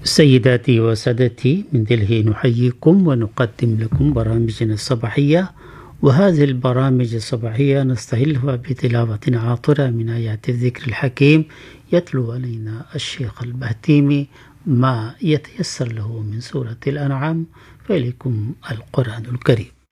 سيداتي وسادتي، من دلهي نحييكم ونقدم لكم برامجنا الصباحية، وهذه البرامج الصباحية نستهلها بتلاوة عاطرة من آيات الذكر الحكيم. يتلو علينا الشيخ البهتيمي ما يتيسر له من سورة الأنعام، فإليكم القرآن الكريم.